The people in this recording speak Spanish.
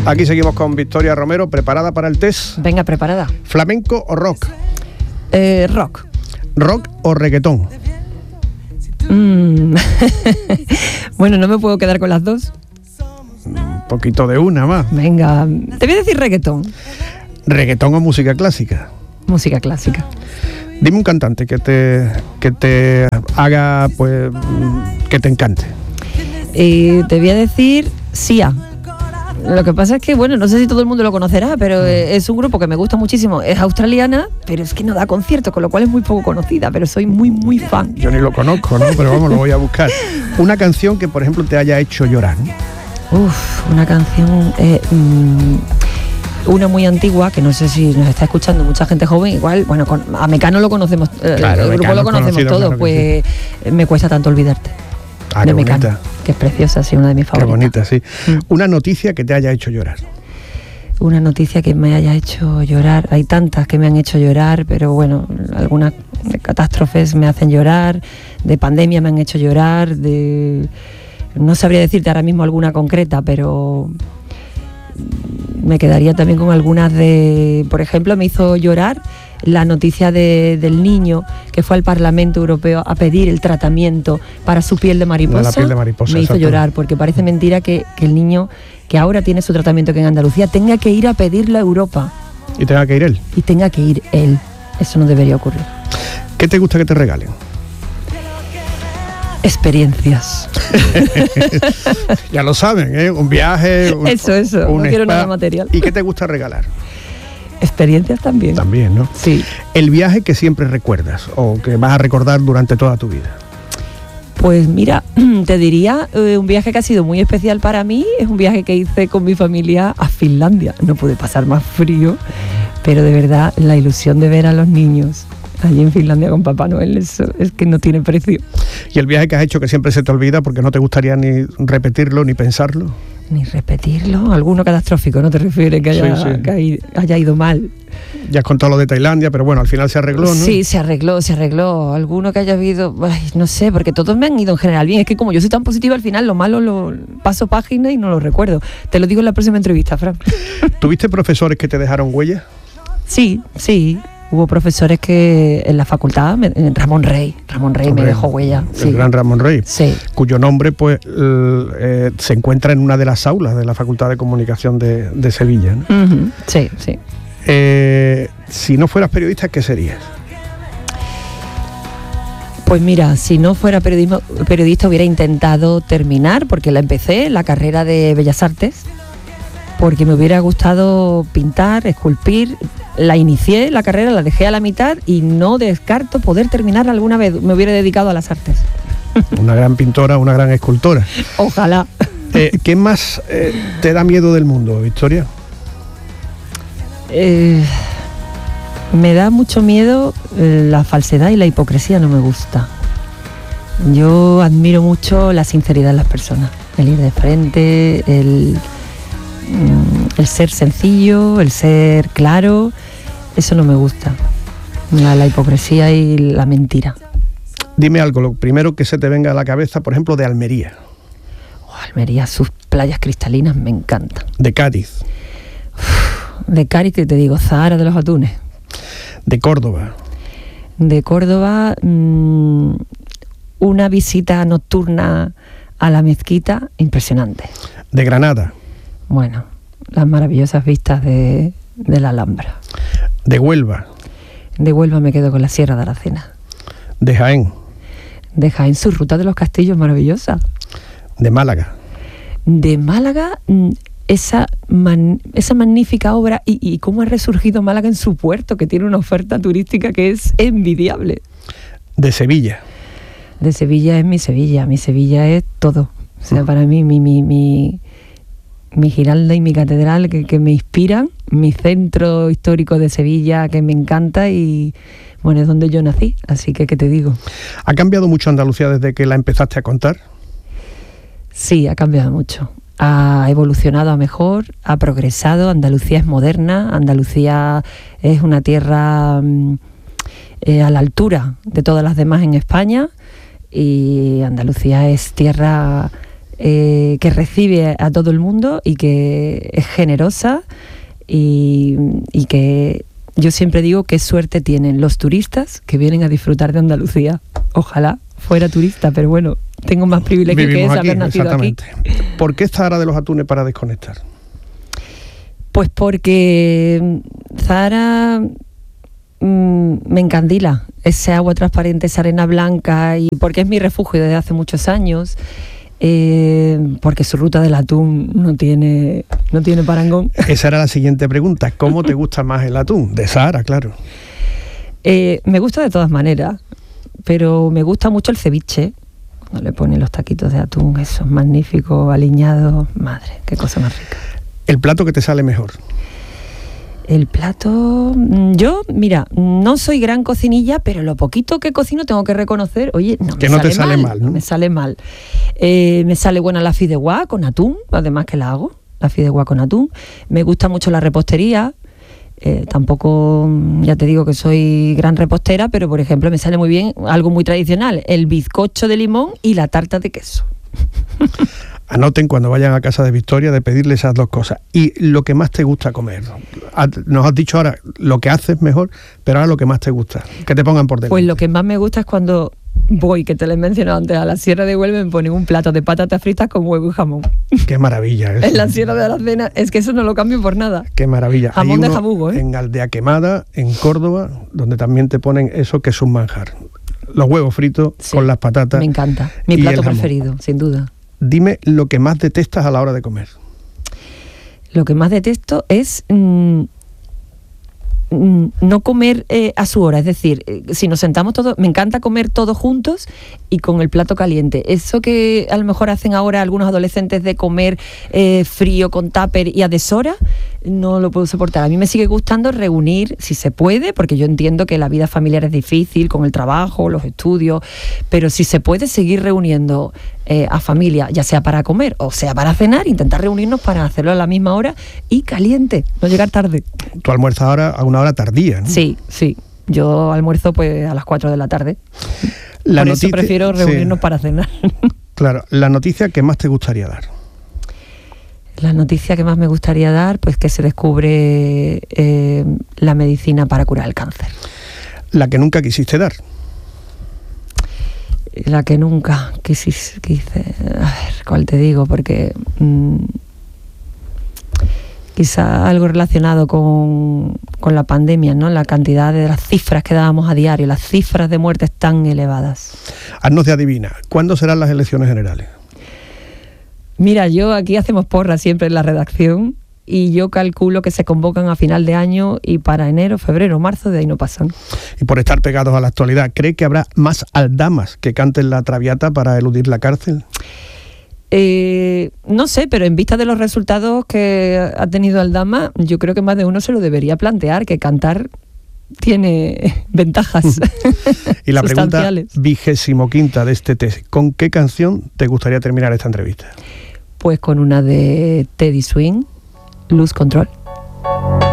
Aquí seguimos con Victoria Romero, ¿preparada para el test? Venga, preparada. ¿Flamenco o rock? Rock. ¿Rock o reggaetón? Bueno, no me puedo quedar con las dos. Un poquito de una más. Venga, te voy a decir reggaetón. ¿Reggaetón o música clásica? Música clásica. Dime un cantante que te haga, pues, que te encante. Te voy a decir Sia. Lo que pasa es que, bueno, no sé si todo el mundo lo conocerá, pero es un grupo que me gusta muchísimo. Es australiana, pero es que no da conciertos, con lo cual es muy poco conocida, pero soy muy, muy fan. Yo ni lo conozco, ¿no? Pero vamos, lo voy a buscar. Una canción que, por ejemplo, te haya hecho llorar, ¿no? Una canción... una muy antigua, que no sé si nos está escuchando mucha gente joven, igual, bueno, a Mecano lo conocemos, claro, el grupo lo conocemos todos, claro, pues sí. Me cuesta tanto olvidarte. De Mecano, bonita. Que es preciosa, sí, una de mis favoritas. Qué bonita, sí. Una noticia que te haya hecho llorar. Una noticia que me haya hecho llorar, hay tantas que me han hecho llorar, pero bueno, algunas catástrofes me hacen llorar, de pandemia me han hecho llorar, no sabría decirte ahora mismo alguna concreta, pero me quedaría también con algunas por ejemplo, me hizo llorar la noticia del niño que fue al Parlamento Europeo a pedir el tratamiento para su piel de mariposa. La piel de mariposa, me hizo llorar, porque parece mentira que el niño que ahora tiene su tratamiento aquí en Andalucía tenga que ir a pedirlo a Europa. ¿Y tenga que ir él? Y tenga que ir él. Eso no debería ocurrir. ¿Qué te gusta que te regalen? Experiencias. Ya lo saben, ¿eh? Un viaje, eso, no quiero nada material. ¿Y qué te gusta regalar? Experiencias también. También, ¿no? Sí. El viaje que siempre recuerdas o que vas a recordar durante toda tu vida. Pues mira, te diría, un viaje que ha sido muy especial para mí, es un viaje que hice con mi familia a Finlandia. No pude pasar más frío, pero de verdad la ilusión de ver a los niños allí en Finlandia con Papá Noel, eso es que no tiene precio. ¿Y el viaje que has hecho que siempre se te olvida porque no te gustaría ni repetirlo ni pensarlo? Ni repetirlo, alguno catastrófico, ¿no te refieres que haya ido mal? Ya has contado lo de Tailandia, pero bueno, al final se arregló, ¿no? Sí, se arregló. Alguno que haya habido, no sé, porque todos me han ido en general bien. Es que como yo soy tan positiva, al final lo malo lo paso página y no lo recuerdo. Te lo digo en la próxima entrevista, Fran. ¿Tuviste profesores que te dejaron huella? Sí. Hubo profesores que en la facultad, Ramón Rey me dejó huella. El gran Ramón Rey, sí. Cuyo nombre pues se encuentra en una de las aulas de la Facultad de Comunicación de Sevilla, ¿no? Uh-huh. Sí. Si no fueras periodista, ¿qué serías? Pues mira, si no fuera periodista hubiera intentado terminar, porque la empecé, la carrera de Bellas Artes, porque me hubiera gustado pintar, esculpir. La inicié, la carrera, la dejé a la mitad y no descarto poder terminar alguna vez. Me hubiera dedicado a las artes. Una gran pintora, una gran escultora. Ojalá. ¿Qué más te da miedo del mundo, Victoria? Me da mucho miedo la falsedad y la hipocresía, no me gusta. Yo admiro mucho la sinceridad en las personas, el ir de frente, el ser sencillo, el ser claro, eso no me gusta. La hipocresía y la mentira. Dime algo, lo primero que se te venga a la cabeza, por ejemplo, de Almería. Almería, sus playas cristalinas me encantan. De Cádiz. De Cádiz, que te digo, Zahara de los Atunes. De Córdoba. De Córdoba, una visita nocturna a la mezquita impresionante. De Granada. Bueno, las maravillosas vistas de la Alhambra. De Huelva. De Huelva me quedo con la Sierra de Aracena. De Jaén. De Jaén, su ruta de los castillos maravillosa. De Málaga. De Málaga, esa magnífica obra y cómo ha resurgido Málaga en su puerto, que tiene una oferta turística que es envidiable. De Sevilla. De Sevilla es mi Sevilla es todo. O sea, para mí, mi Giralda y mi catedral que me inspiran, mi centro histórico de Sevilla que me encanta y bueno, es donde yo nací, así que ¿qué te digo? ¿Ha cambiado mucho Andalucía desde que la empezaste a contar? Sí, ha cambiado mucho. Ha evolucionado a mejor, ha progresado, Andalucía es moderna, Andalucía es una tierra a la altura de todas las demás en España y Andalucía es tierra que recibe a todo el mundo y que es generosa y que yo siempre digo qué suerte tienen los turistas que vienen a disfrutar de Andalucía. Ojalá fuera turista, pero bueno, tengo más privilegio que ese haber nacido aquí. ¿Por qué Zahara de los Atunes para desconectar? Pues porque Zahara me encandila, ese agua transparente, esa arena blanca, y porque es mi refugio desde hace muchos años, porque su ruta del atún no tiene parangón. Esa era la siguiente pregunta, ¿cómo te gusta más el atún? De Zahara, claro. Me gusta de todas maneras, pero me gusta mucho el ceviche, cuando le ponen los taquitos de atún, esos magníficos, aliñados, madre, qué cosa más rica. ¿El plato que te sale mejor? El plato... Yo, mira, no soy gran cocinilla, pero lo poquito que cocino tengo que reconocer, oye, no te sale mal, ¿no? Me sale mal. Me sale buena la fideuá con atún, además que la hago, la fideuá con atún. Me gusta mucho la repostería. Tampoco, ya te digo que soy gran repostera, pero por ejemplo me sale muy bien algo muy tradicional, el bizcocho de limón y la tarta de queso. Anoten cuando vayan a casa de Victoria de pedirle esas dos cosas. Y lo que más te gusta comer. Nos has dicho ahora lo que haces mejor, pero ahora lo que más te gusta. Que te pongan por delante. Pues lo que más me gusta es cuando voy, que te lo he mencionado antes, a la Sierra de Huelva me ponen un plato de patatas fritas con huevo y jamón. Qué maravilla eso. En la Sierra de Aracena, es que eso no lo cambio por nada. Qué maravilla. Jamón de jabugo, en Aldea Quemada, en Córdoba, donde también te ponen eso que es un manjar. Los huevos fritos con las patatas. Me encanta. Mi plato preferido, sin duda. Dime lo que más detestas a la hora de comer. Lo que más detesto es no comer a su hora. Es decir, si nos sentamos todos, me encanta comer todos juntos y con el plato caliente. Eso que a lo mejor hacen ahora algunos adolescentes de comer frío con tupper y a deshora, no lo puedo soportar. A mí me sigue gustando reunir, si se puede, porque yo entiendo que la vida familiar es difícil con el trabajo, los estudios, pero si se puede seguir reuniendo a familia, ya sea para comer o sea para cenar, intentar reunirnos para hacerlo a la misma hora y caliente, no llegar tarde. Tú almuerzas ahora a una hora tardía, ¿no? Sí. Yo almuerzo pues a las 4 de la tarde. Por eso prefiero reunirnos para cenar. Claro, la noticia que más te gustaría dar. La noticia que más me gustaría dar, pues que se descubre la medicina para curar el cáncer. La que nunca quisiste dar. La que nunca quise. A ver, ¿cuál te digo? Porque quizá algo relacionado con la pandemia, ¿no? La cantidad de las cifras que dábamos a diario, las cifras de muertes tan elevadas. Haznos de adivina, ¿cuándo serán las elecciones generales? Mira, yo aquí hacemos porra siempre en la redacción y yo calculo que se convocan a final de año y para enero, febrero, marzo, de ahí no pasan. Y por estar pegados a la actualidad, ¿cree que habrá más aldamas que canten la Traviata para eludir la cárcel? No sé, pero en vista de los resultados que ha tenido Aldama, yo creo que más de uno se lo debería plantear, que cantar tiene ventajas. Y la pregunta 25ª de este test, ¿con qué canción te gustaría terminar esta entrevista? Pues con una de Teddy Swing, Lose Control.